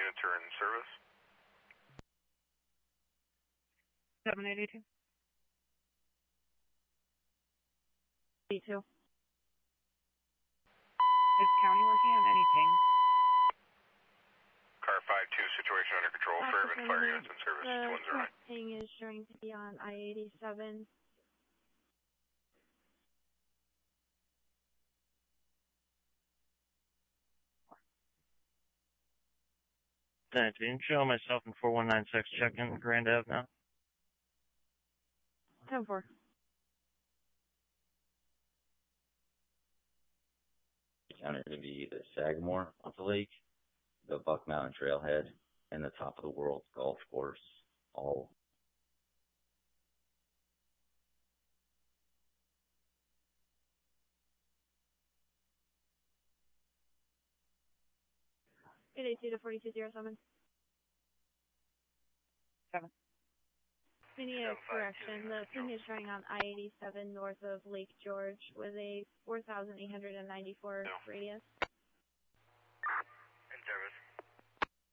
units are in service. 782. B2. Is county working on any ping? Car 5-2, situation under control. Fairhaven fire units in service. The current ping is showing to be on I-87. Show myself in 4196, check-in Grand Ave now. 10-4. Counted to be the Sagamore off the lake, the Buck Mountain Trailhead, and the Top of the World Golf Course, all. Eight 82 to 4207. 7. Any correction, the ping is showing on I-87 north of Lake George with a 4,894 radius. In service.